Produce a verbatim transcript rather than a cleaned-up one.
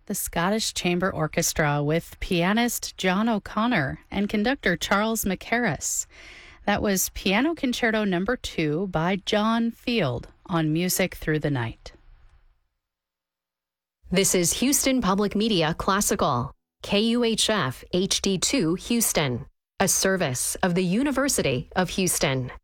the Scottish Chamber Orchestra with pianist John O'Connor and conductor Charles Mackerras. That was Piano Concerto Number Two by John Field on Music Through the Night. This is Houston Public Media Classical, K U H F H D two Houston, a service of the University of Houston.